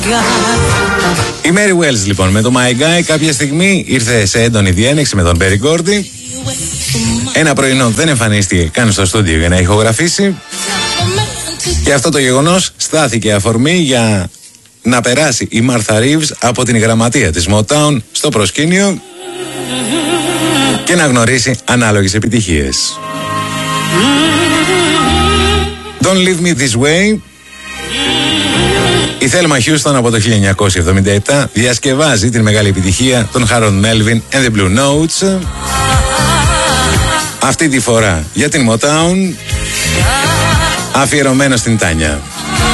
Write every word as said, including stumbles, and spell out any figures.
Η Mary Wells λοιπόν με το My Guy κάποια στιγμή ήρθε σε έντονη διένεξη με τον Berry Gordy. Ένα πρωινό δεν εμφανίστηκε καν στο στούντιο για να ηχογραφήσει. Και αυτό το γεγονός στάθηκε αφορμή για να περάσει η Martha Reeves από την γραμματεία της Motown στο προσκήνιο και να γνωρίσει ανάλογες επιτυχίες. Don't Leave Me This Way. Η Thelma Houston από το χίλια εννιακόσια εβδομήντα επτά διασκευάζει την μεγάλη επιτυχία των Harold Melvin and the Blue Notes. Αυτή τη φορά για την Motown, αφιερωμένο στην Τάνια.